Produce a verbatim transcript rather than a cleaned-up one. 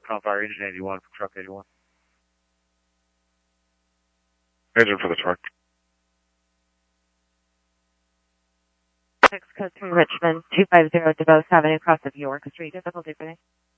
Confire engine eighty-one for truck eighty-one. Engine for the truck. Six code three Richmond, two five zero DeVos Avenue, across of York Street. Difficulty for me.